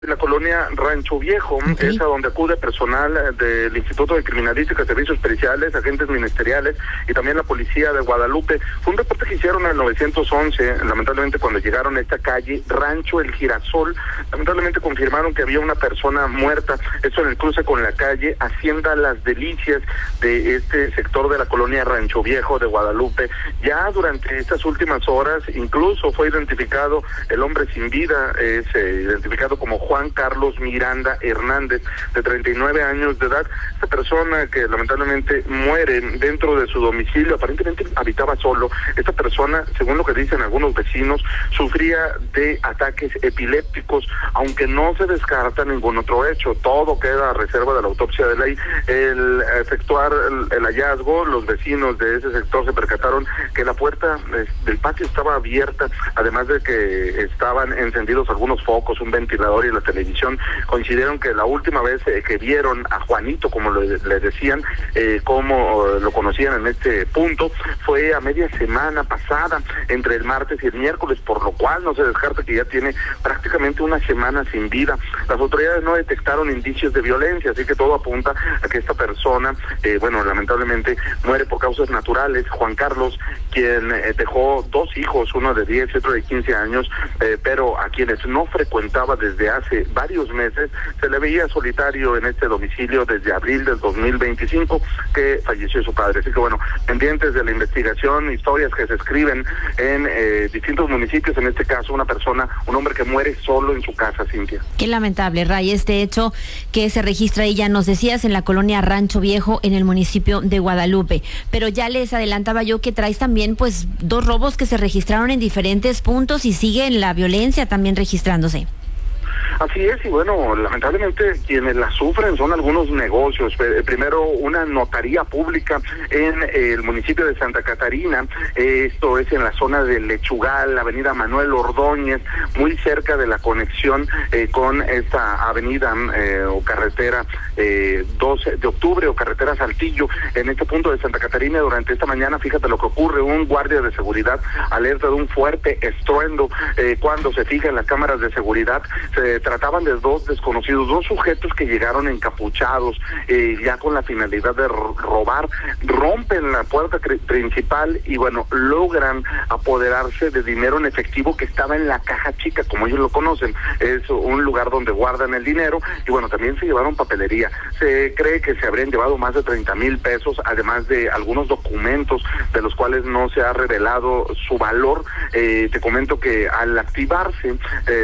La colonia Rancho Viejo, es a donde acude personal del Instituto de Criminalística, Servicios Periciales, agentes ministeriales y también la policía de Guadalupe. Fue un reporte que hicieron en el 911, lamentablemente cuando llegaron a esta calle, Rancho El Girasol, lamentablemente confirmaron que había una persona muerta, eso en el cruce con la calle Hacienda Las Delicias de este sector de la colonia Rancho Viejo de Guadalupe. Ya durante estas últimas horas, incluso fue identificado el hombre sin vida, es identificado como Juan Carlos Miranda Hernández, de 39 años de edad. Esta persona que lamentablemente muere dentro de su domicilio, aparentemente habitaba solo. Esta persona, según lo que dicen algunos vecinos, sufría de ataques epilépticos, aunque no se descarta ningún otro hecho. Todo queda a reserva de la autopsia de ley. El efectuar el hallazgo, los vecinos de ese sector se percataron que la puerta del patio estaba abierta, además de que estaban encendidos algunos focos, un ventilador y la televisión. Coincidieron que la última vez que vieron a Juanito, como le decían, como lo conocían en este punto, fue a media semana pasada, entre el martes y el miércoles, por lo cual no se descarta que ya tiene prácticamente una semana sin vida. Las autoridades no detectaron indicios de violencia, así que todo apunta a que esta persona, lamentablemente muere por causas naturales. Juan Carlos, quien dejó dos hijos, uno de 10 y otro de 15 años, pero a quienes no frecuentaba desde hace varios meses, se le veía solitario en este domicilio desde abril del 2025 que falleció su padre. Así que pendientes de la investigación, historias que se escriben en distintos municipios, en este caso un hombre que muere solo en su casa, Cintia. Qué lamentable, Ray, este hecho que se registra ahí, ya nos decías, en la colonia Rancho Viejo, en el municipio de Guadalupe. Pero ya les adelantaba yo que traes también dos robos que se registraron en diferentes puntos y sigue la violencia también registrándose. Así es, y lamentablemente quienes la sufren son algunos negocios. Primero, una notaría pública en el municipio de Santa Catarina, esto es en la zona de Lechugal, avenida Manuel Ordóñez, muy cerca de la conexión con esta avenida o carretera 12 de octubre o carretera Saltillo. En este punto de Santa Catarina, durante esta mañana, fíjate lo que ocurre: un guardia de seguridad alerta de un fuerte estruendo. Cuando se fija en las cámaras de seguridad, se trataban de dos desconocidos, dos sujetos que llegaron encapuchados, ya con la finalidad de robar. Rompen la puerta principal y logran apoderarse de dinero en efectivo que estaba en la caja chica, como ellos lo conocen. Es un lugar donde guardan el dinero y también se llevaron papelería. Se cree que se habrían llevado más de 30,000 pesos, además de algunos documentos de los cuales no se ha revelado su valor. Te comento que al activarse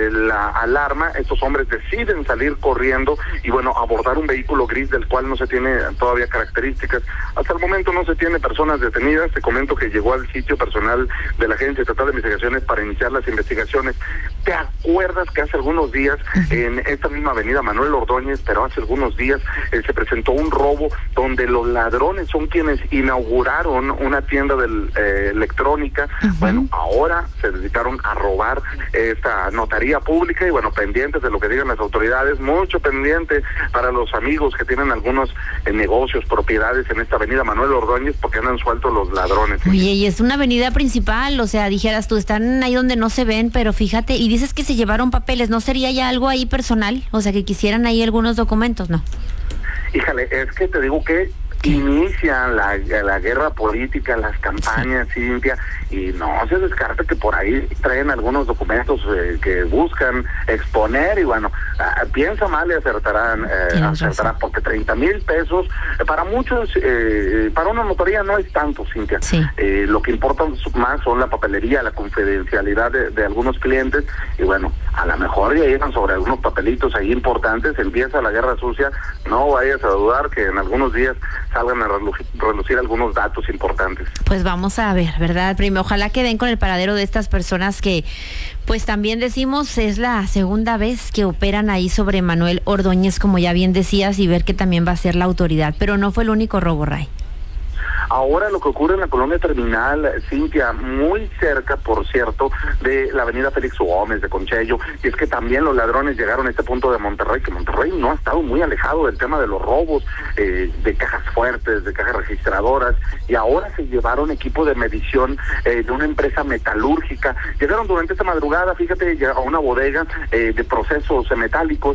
la alarma, estos hombres deciden salir corriendo y abordar un vehículo gris del cual no se tiene todavía características. Hasta el momento no se tiene personas detenidas. Te comento que llegó al sitio personal de la Agencia Estatal de Investigaciones para iniciar las investigaciones. ¿Te acuerdas que hace algunos días en esta misma avenida Manuel Ordóñez, pero hace algunos días se presentó un robo donde los ladrones son quienes inauguraron una tienda electrónica? Ahora se dedicaron a robar esta notaría pública y pendientes de lo que digan las autoridades, mucho pendiente para los amigos que tienen algunos negocios, propiedades en esta avenida Manuel Ordóñez, porque andan sueltos los ladrones. Oye, y es una avenida principal, dijeras tú, están ahí donde no se ven, pero fíjate, y dices que se llevaron papeles, ¿no sería ya algo ahí personal? Que quisieran ahí algunos documentos, ¿no? Híjale, es que te digo que inician la guerra política, las campañas, Cintia, y no se descarta que por ahí traen algunos documentos que buscan exponer y piensa mal y acertarán, porque 30,000 pesos para muchos, para una notaría no es tanto, Cintia. Sí. Lo que importa más son la papelería, la confidencialidad de algunos clientes y a lo mejor ya llegan sobre algunos papelitos ahí importantes, empieza la guerra sucia. No vayas a dudar que en algunos días salgan a relucir algunos datos importantes. Pues vamos a ver, ¿verdad? Primero, ojalá que den con el paradero de estas personas que, también decimos, es la segunda vez que operan ahí sobre Manuel Ordóñez, como ya bien decías, y ver que también va a ser la autoridad. Pero no fue el único robo, Ray. Ahora lo que ocurre en la colonia Terminal, Cintia, muy cerca, por cierto, de la avenida Félix Gómez de Conchello, y es que también los ladrones llegaron a este punto de Monterrey, que Monterrey no ha estado muy alejado del tema de los robos, de cajas fuertes, de cajas registradoras, y ahora se llevaron equipo de medición de una empresa metalúrgica. Llegaron durante esta madrugada, fíjate, a una bodega de procesos metálicos,